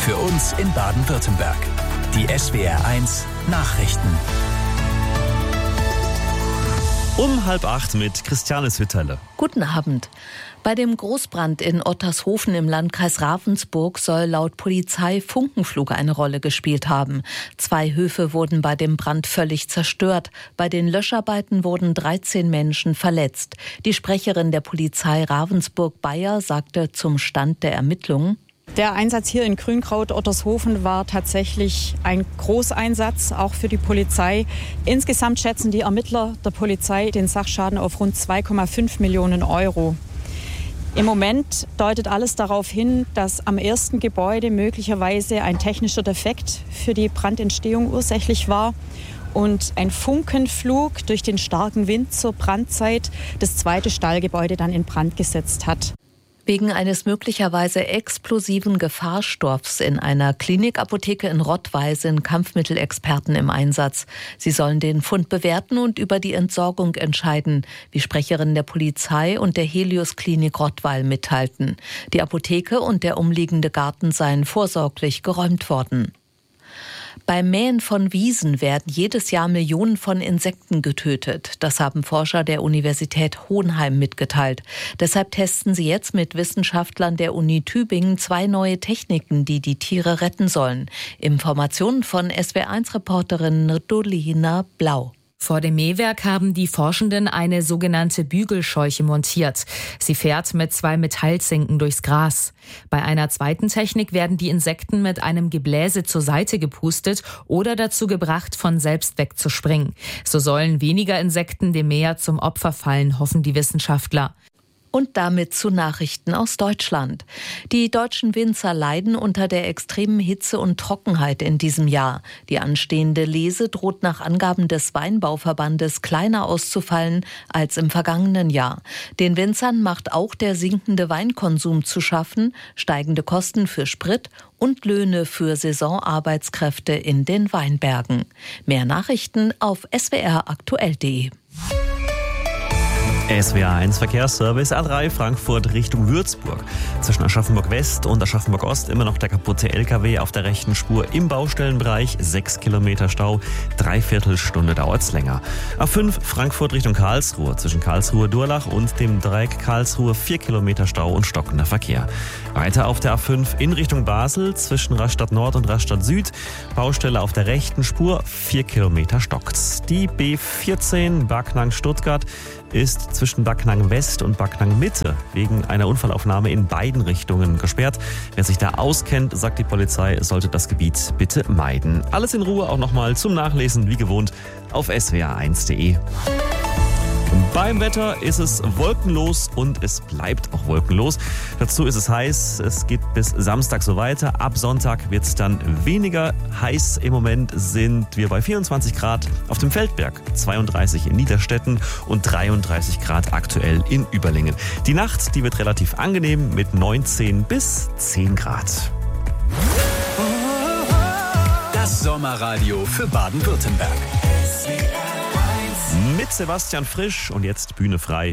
Für uns in Baden-Württemberg. Die SWR1 Nachrichten. Um 7:30 mit Christiane Hütterle. Guten Abend. Bei dem Großbrand in Ottershofen im Landkreis Ravensburg soll laut Polizei Funkenflug eine Rolle gespielt haben. 2 Höfe wurden bei dem Brand völlig zerstört. Bei den Löscharbeiten wurden 13 Menschen verletzt. Die Sprecherin der Polizei Ravensburg-Bayer sagte zum Stand der Ermittlungen: Der Einsatz hier in Grünkraut-Ottershofen war tatsächlich ein Großeinsatz, auch für die Polizei. Insgesamt schätzen die Ermittler der Polizei den Sachschaden auf rund 2,5 Millionen Euro. Im Moment deutet alles darauf hin, dass am ersten Gebäude möglicherweise ein technischer Defekt für die Brandentstehung ursächlich war und ein Funkenflug durch den starken Wind zur Brandzeit das zweite Stallgebäude dann in Brand gesetzt hat. Wegen eines möglicherweise explosiven Gefahrstoffs in einer Klinikapotheke in Rottweil sind Kampfmittelexperten im Einsatz. Sie sollen den Fund bewerten und über die Entsorgung entscheiden, wie Sprecherin der Polizei und der Helios Klinik Rottweil mitteilten. Die Apotheke und der umliegende Garten seien vorsorglich geräumt worden. Beim Mähen von Wiesen werden jedes Jahr Millionen von Insekten getötet. Das haben Forscher der Universität Hohenheim mitgeteilt. Deshalb testen sie jetzt mit Wissenschaftlern der Uni Tübingen 2 neue Techniken, die die Tiere retten sollen. Informationen von SWR1-Reporterin Dolina Blau. Vor dem Mähwerk haben die Forschenden eine sogenannte Bügelscheuche montiert. Sie fährt mit 2 Metallzinken durchs Gras. Bei einer zweiten Technik werden die Insekten mit einem Gebläse zur Seite gepustet oder dazu gebracht, von selbst wegzuspringen. So sollen weniger Insekten dem Mäher zum Opfer fallen, hoffen die Wissenschaftler. Und damit zu Nachrichten aus Deutschland. Die deutschen Winzer leiden unter der extremen Hitze und Trockenheit in diesem Jahr. Die anstehende Lese droht nach Angaben des Weinbauverbandes kleiner auszufallen als im vergangenen Jahr. Den Winzern macht auch der sinkende Weinkonsum zu schaffen, steigende Kosten für Sprit und Löhne für Saisonarbeitskräfte in den Weinbergen. Mehr Nachrichten auf swraktuell.de. SWR1 Verkehrsservice A3 Frankfurt Richtung Würzburg. Zwischen Aschaffenburg West und Aschaffenburg Ost immer noch der kaputte LKW auf der rechten Spur im Baustellenbereich. 6 Kilometer Stau, 3/4 Stunde dauert's länger. A5 Frankfurt Richtung Karlsruhe. Zwischen Karlsruhe-Durlach und dem Dreieck Karlsruhe 4 Kilometer Stau und stockender Verkehr. Weiter auf der A5 in Richtung Basel. Zwischen Rastatt Nord und Rastatt Süd. Baustelle auf der rechten Spur, 4 Kilometer stockt's. Die B14 Backnang-Stuttgart ist zwischen Backnang West und Backnang Mitte wegen einer Unfallaufnahme in beiden Richtungen gesperrt. Wer sich da auskennt, sagt die Polizei, sollte das Gebiet bitte meiden. Alles in Ruhe auch nochmal zum Nachlesen, wie gewohnt, auf swr1.de. Beim Wetter ist es wolkenlos und es bleibt auch wolkenlos. Dazu ist es heiß. Es geht bis Samstag so weiter. Ab Sonntag wird es dann weniger heiß. Im Moment sind wir bei 24 Grad auf dem Feldberg, 32 in Niederstetten und 33 Grad aktuell in Überlingen. Die Nacht, die wird relativ angenehm mit 19 bis 10 Grad. Das Sommerradio für Baden-Württemberg. Mit Sebastian Frisch und jetzt Bühne frei.